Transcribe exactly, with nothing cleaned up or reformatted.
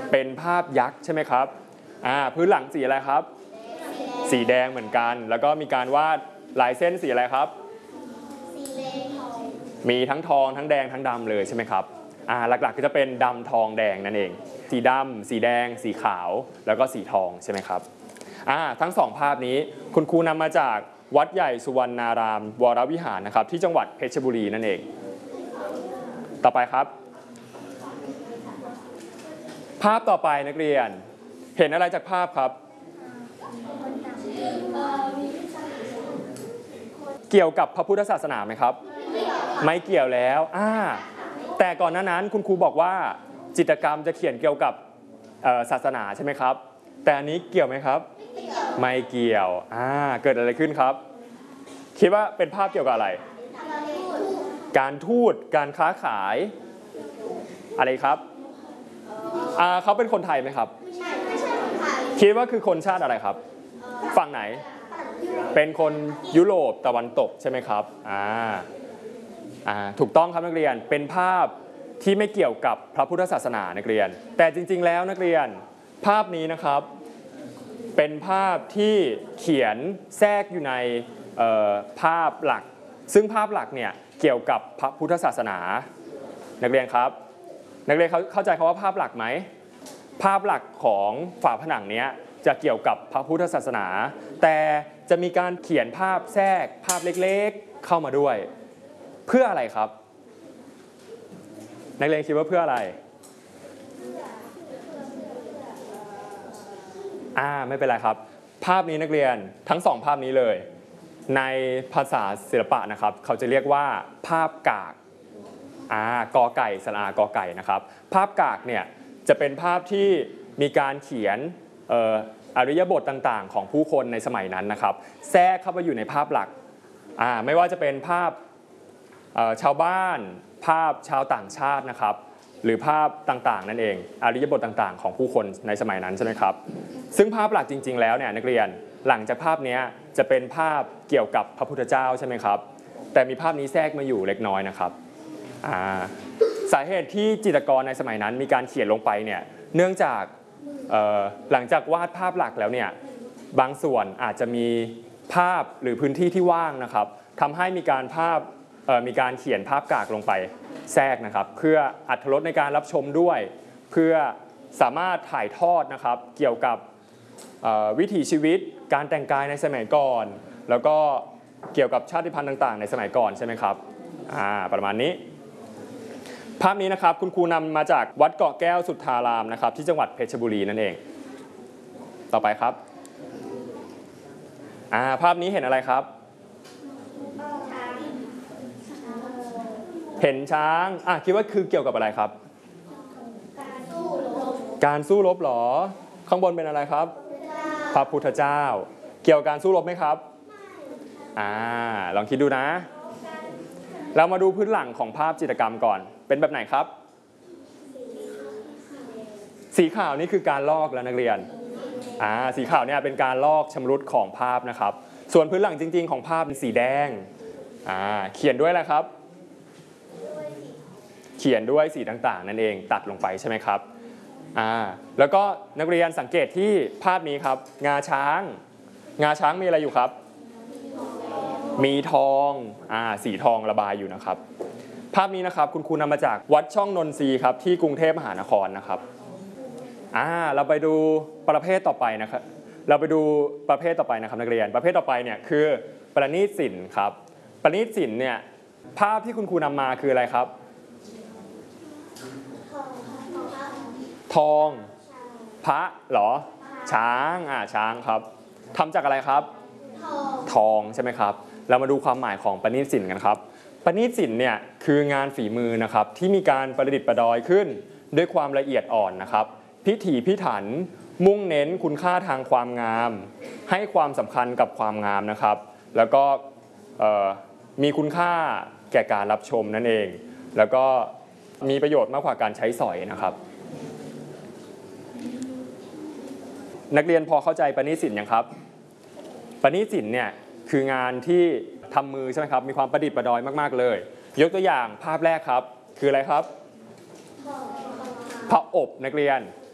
เป็นภาพยักษ์ใช่ไหมครับอ่าพื้นหลังสีอะไรครับสีแดงเหมือนกันแล้วก็มีการวาดลายเส้นสีอะไรครับสีแดงทองมีทั้งทองทั้งแดงทั้งดำเลยใช่ไหมครับอ่าหลักๆก็จะเป็นดำทองแดงนั่นเองสีดำสีแดงสีขาวแล้วก็สีทองใช่ไหมครับอ่าทั้งสองภาพนี้คุณครูนำมาจากวัดใหญ่สุวรรณารามวรวิหารนะครับที่จังหวัดเพชรบุรีนั่นเองต่อไปครับภาพต่อไปนักเรียนเห็นอะไรจากภาพครับเกี่ยวกับพระพุทธศาสนาไหมครับไม่เกี่ยวแล้วอ่าแต่ก่อนหน้านั้นคุณครูบอกว่าจิตรกรรมจะเขียนเกี่ยวกับศาสนาใช่ไหมครับแต่อันนี้เกี่ยวไหมครับไม่เกี่ยวอ่าเกิดอะไรขึ้นครับคิดว่าเป็นภาพเกี่ยวกับอะไรการทูตการค้าขายอะไรครับอ่าเขาเป็นคนไทยไหมครับคิดว่าคือคนชาติอะไรครับฝั่งไหนเป็นคนยุโรปตะวันตกใช่ไหมครับอ่าอ่าถูกต้องครับนักเรียนเป็นภาพที่ไม่เกี่ยวกับพระพุทธศาสนานักเรียนแต่จริงๆแล้วนักเรียนภาพนี้นะครับเป็นภาพที่เขียนแทรกอยู่ในภาพหลักซึ่งภาพหลักเนี่ยเกี่ยวกับพระพุทธศาสนานักเรียนครับนักเรียนเข้าใจคำว่าภาพหลักไหมภาพหลักของฝาผนังเนี้ยจะเกี่ยวกับพระพุทธศาสนาแต่จะมีการเขียนภาพแทรกภาพเล็กๆเข้ามาด้วยเพื่ออะไรครับนักเรียนคิดว่าเพื่ออะไรอ่าไม่เป็นไรครับภาพนี้นักเรียนทั้งสองภาพนี้เลยในภาษาศิลปะนะครับเขาจะเรียกว่าภาพกากอ่ากอไก่สระอากอไก่นะครับภาพกากเนี่ยจะเป็นภาพที่มีการเขียนเอ่ออริยบทต่างๆของผู้คนในสมัยนั้นนะครับแทรกเข้าไปอยู่ในภาพหลักอ่าไม่ว่าจะเป็นภาพชาวบ้านภาพชาวต่างชาตินะครับหรือภาพต่างๆนั่นเองอริยบทต่างๆของผู้คนในสมัยนั้นใช่ไหมครับซึ่งภาพหลักจริงๆแล้วเนี่ยนักเรียนหลังจากภาพนี้จะเป็นภาพเกี่ยวกับพระพุทธเจ้าใช่ไหมครับแต่มีภาพนี้แทรกมาอยู่เล็กน้อยนะครับสาเหตุที่จิตรกรในสมัยนั้นมีการเขียนลงไปเนี่ยเนื่องจากหลังจากวาดภาพหลักแล้วเนี่ยบางส่วนอาจจะมีภาพหรือพื้นที่ที่ว่างนะครับทำให้มีการภาพมีการเขียนภาพกากลงไปแทรกนะครับเพื่ออรรถรสในการรับชมด้วยเพื่อสามารถถ่ายทอดนะครับเกี่ยวกับวิถีชีวิตการแต่งกายในสมัยก่อนแล้วก็เกี่ยวกับชาติพันธุ์ต่างๆในสมัยก่อนใช่ไหมครับอ่าประมาณนี้ภาพนี้นะครับคุณครูนำมาจากวัดเกาะแก้วสุทธารามนะครับที่จังหวัดเพชรบุรีนั่นเองต่อไปครับอ่าภาพนี้เห็นอะไรครับเห็นช้างอ่ะคิดว่าคือเกี่ยวกับอะไรครับการสู้รบการสู้รบหรอข้างบนเป็นอะไรครับพระพุทธเจ้าเกี่ยวกับการสู้รบไหมครับอ่าลองคิดดูนะเรามาดูพื้นหลังของภาพจิตรกรรมก่อนเป็นแบบไหนครับสีขาวนี่คือการลอกแล้วนักเรียนอ่าสีขาวเนี่ยเป็นการลอกชำรุดของภาพนะครับส่วนพื้นหลังจริงๆของภาพเป็นสีแดงอ่าเขียนด้วยอะไรครับเขียนด้วยสีต่างๆนั่นเองตัดลงไปใช่ไหมครับอ่าแล้วก็นักเรียนสังเกตที่ภาพนี้ครับงาช้างงาช้างมีอะไรอยู่ครับมีทองอ่าสีทองระบายอยู่นะครับภาพนี้นะครับคุณครูนำมาจากวัดช่องนนทรีย์ครับที่กรุงเทพมหานครนะครับอ่าเราไปดูประเภทต่อไปนะครับเราไปดูประเภทต่อไปนะครับนักเรียนประเภทต่อไปเนี่ยคือประณีตศิลป์ครับประณีตศิลป์เนี่ยภาพที่คุณครูนำมาคืออะไรครับทองพระเหรอช้างอ่าช้างครับทำจากอะไรครับทองใช่ไหมครับเรามาดูความหมายของประณีตศิลป์กันครับประณีตศิลป์เนี่ยคืองานฝีมือนะครับที่มีการประดิษฐ์ประดอยขึ้นด้วยความละเอียดอ่อนนะครับพิถีพิถันมุ่งเน้นคุณค่าทางความงามให้ความสำคัญกับความงามนะครับแล้วก็มีคุณค่าแก่การรับชมนั่นเองแล้วก็มีประโยชน์มากกว่าการใช้สอยนะครับนักเรียนพอเข้าใจประณีตศิลป์ยังครับประณีตศิลป์เนี่ยคืองานที่ทำมือใช่ไหมครับมีความประดิษฐ์ประดอยมากๆเลยยกตัวอย่างภาพแรกครับคืออะไรครับผ้าอบนักเรียน